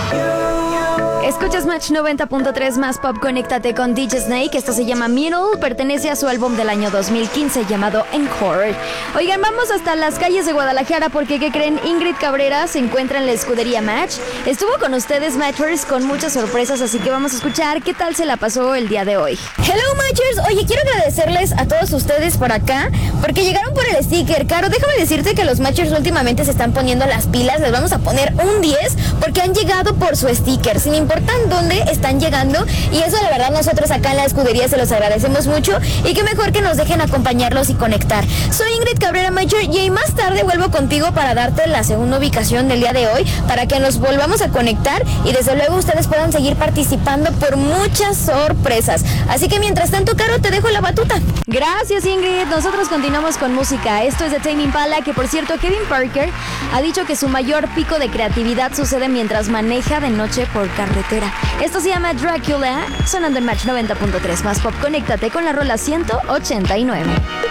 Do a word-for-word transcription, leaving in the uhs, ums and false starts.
Escuchas Match noventa punto tres más pop, conéctate con D J Snake. Esto se llama Middle, pertenece a su álbum del año dos mil quince llamado Encore. Oigan, vamos hasta las calles de Guadalajara porque, ¿qué creen? Ingrid Cabrera se encuentra en la escudería Match. Estuvo con ustedes, Matchers, con muchas sorpresas, así que vamos a escuchar qué tal se la pasó el día de hoy. Hello, Matchers. Oye, quiero agradecerles a todos ustedes por acá porque llegaron por el sticker. Caro, déjame decirte que los Matchers últimamente se están poniendo las pilas. Les vamos a poner un diez porque han llegado por su sticker, sin importar dónde están llegando, y eso la verdad nosotros acá en la escudería se los agradecemos mucho, y qué mejor que nos dejen acompañarlos y conectar. Soy Ingrid Cabrera Mayor y más tarde vuelvo contigo para darte la segunda ubicación del día de hoy, para que nos volvamos a conectar y desde luego ustedes puedan seguir participando por muchas sorpresas. Así que mientras tanto, Caro, te dejo la batuta. Gracias, Ingrid. Nosotros continuamos con música. Esto es de Tame Impala, que por cierto Kevin Parker ha dicho que su mayor pico de creatividad sucede mientras maneja de noche por carretera. Esto se llama Dracula, sonando en Match noventa punto tres más pop. Conéctate con la rola ciento ochenta y nueve.